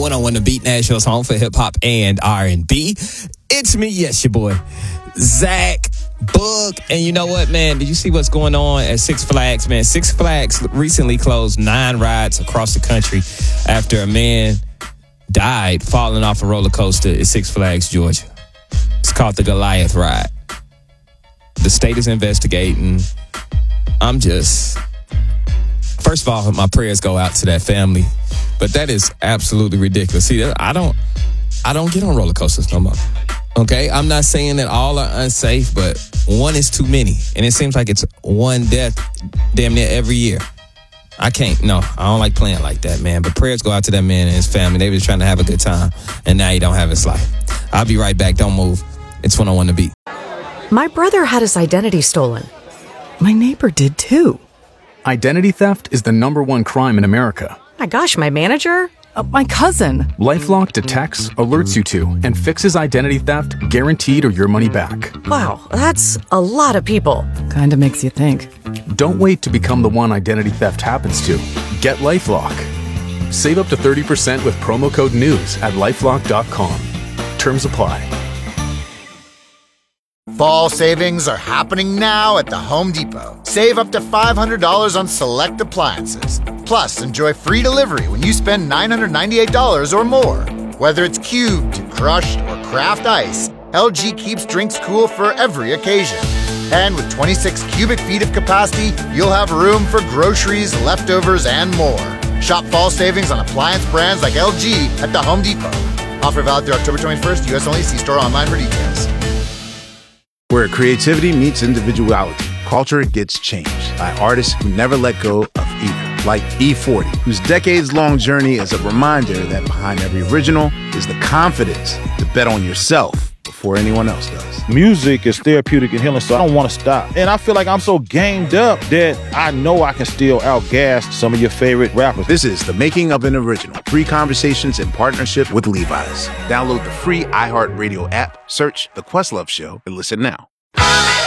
101 The Beat, Nashville's home for hip-hop and R&B. It's me, yes, your boy, Zach Book. And you know what, man? Did you see what's going on at Six Flags, man? Six Flags recently closed 9 rides across the country after a man died falling off a roller coaster at Six Flags, Georgia. It's called the Goliath ride. The state is investigating. First of all, my prayers go out to that family, but that is absolutely ridiculous. See, I don't get on roller coasters no more. Okay, I'm not saying that all are unsafe, but one is too many, and it seems like it's one death damn near every year. I don't like playing like that, man. But prayers go out to that man and his family. They were just trying to have a good time, and now he don't have his life. I'll be right back. Don't move. It's 101 The Beat. My brother had his identity stolen. My neighbor did too. Identity theft is the #1 crime in America. My gosh, my manager? My cousin. LifeLock detects, alerts you to, and fixes identity theft guaranteed or your money back. Wow, that's a lot of people. Kinda makes you think. Don't wait to become the one identity theft happens to. Get LifeLock. Save up to 30% with promo code NEWS at LifeLock.com. Terms apply. Fall savings are happening now at the Home Depot. Save up to $500 on select appliances. Plus, enjoy free delivery when you spend $998 or more. Whether it's cubed, crushed, or craft ice, LG keeps drinks cool for every occasion. And with 26 cubic feet of capacity, you'll have room for groceries, leftovers, and more. Shop fall savings on appliance brands like LG at the Home Depot. Offer valid through October 21st, U.S. only. See store online for details. Where creativity meets individuality, culture gets changed by artists who never let go of either. Like E40, whose decades-long journey is a reminder that behind every original is the confidence to bet on yourself before anyone else does. Music is therapeutic and healing, so I don't want to stop. And I feel like I'm so gamed up that I know I can still outgas some of your favorite rappers. This is The Making of an Original. 3 conversations in partnership with Levi's. Download the free iHeartRadio app, search The Questlove Show, and listen now.